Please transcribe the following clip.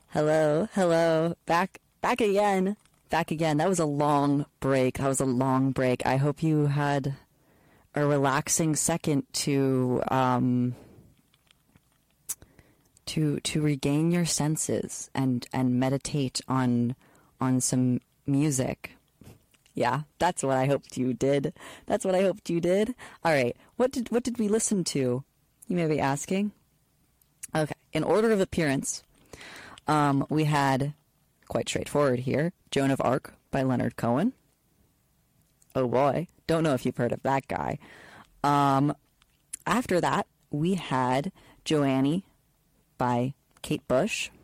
Hello, hello, back again. That was a long break. I hope you had a relaxing second to regain your senses and meditate on some music. Yeah, that's what I hoped you did. All right, what did we listen to? You may be asking. Okay, in order of appearance, we had, quite straightforward here, Joan of Arc by Leonard Cohen. Oh boy, don't know if you've heard of that guy. After that, we had Joanne by Kate Bush.